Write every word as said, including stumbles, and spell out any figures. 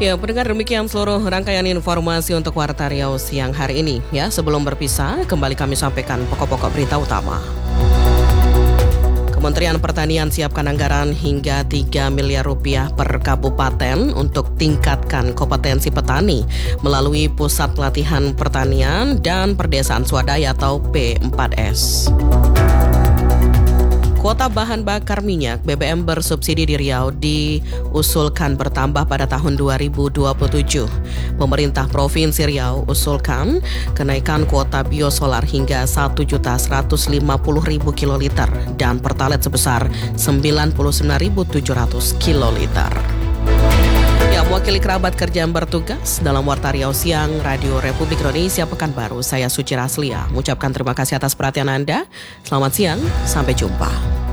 Ya, pendengar, demikian seluruh rangkaian informasi untuk Warta Riau siang hari ini. Ya, sebelum berpisah, kembali kami sampaikan pokok-pokok berita utama. Kementerian Pertanian siapkan anggaran hingga tiga miliar rupiah per kabupaten untuk tingkatkan kompetensi petani melalui Pusat Pelatihan Pertanian dan Perdesaan Swadaya atau P empat S. Kuota bahan bakar minyak B B M bersubsidi di Riau diusulkan bertambah pada tahun dua ribu dua puluh tujuh. Pemerintah Provinsi Riau usulkan kenaikan kuota biosolar hingga satu juta seratus lima puluh ribu kiloliter dan pertalite sebesar sembilan puluh sembilan ribu tujuh ratus kiloliter. Ya, mewakili kerabat kerja yang bertugas dalam Warta Riau Siang Radio Republik Indonesia Pekanbaru, saya Suci Raslia mengucapkan terima kasih atas perhatian Anda. Selamat siang, sampai jumpa.